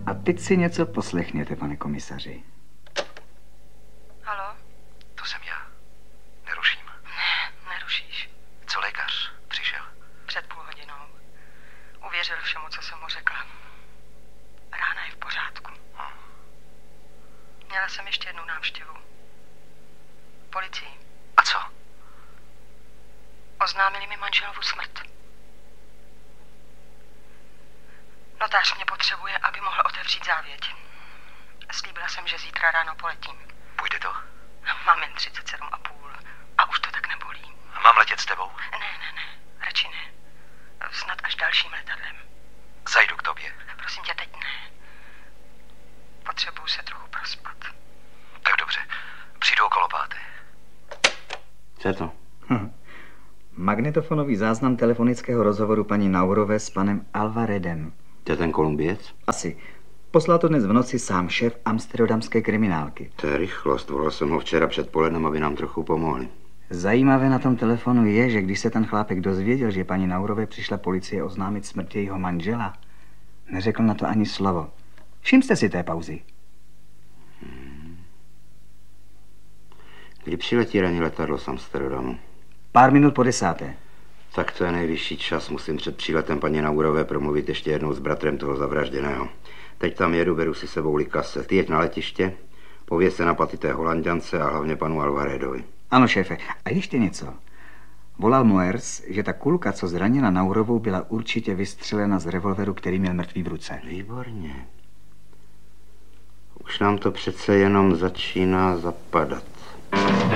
A teď si něco poslechněte, pane komisaři. Haló? To jsem já. Neruším. Ne, nerušíš. Co lékař? Přišel? Před půl hodinou. Uvěřil všemu, co jsem mu řekla. Rána je v pořádku. Měla jsem ještě jednu návštěvu. Policii. A co? Oznámili mi manželovu smrt. Notář mě potřebuje, aby mohl otevřít závěť. Slíbila jsem, že zítra ráno poletím. Půjde to? Mám jen 37,5 a už to tak nebolí. Mám letět s tebou? Ne, radši ne. Snad až dalším letadlem. Zajdu k tobě. Prosím tě, teď ne. Potřebuju se trochu prospat. Tak dobře, přijdu okolo 5. Co je to? Magnetofonový záznam telefonického rozhovoru paní Naurové s panem Alvaredem. To je ten Kolumbiec? Asi. Poslal to dnes v noci sám šéf amsterdamské kriminálky. To je rychlost. Volal jsem ho včera předpolednem, aby nám trochu pomohli. Zajímavé na tom telefonu je, že když se ten chlápek dozvěděl, že paní Naurové přišla policie oznámit smrt jejího manžela, neřekl na to ani slovo. Všimste si té pauzy. Kdy přiletí ranní letadlo z Amsterdamu? Pár minut po 10. Tak to je nejvyšší čas. Musím před příletem paní Naurové promluvit ještě jednou s bratrem toho zavražděného. Teď tam jedu, beru si sebou Likase. Ty jeď na letiště, pověz se na paty té Holanďance a hlavně panu Alvaredovi. Ano, šéfe. A ještě něco. Volal Moers, že ta kulka, co zranila Naurovou, byla určitě vystřelena z revolveru, který měl mrtvý v ruce. Výborně. Už nám to přece jenom začíná zapadat.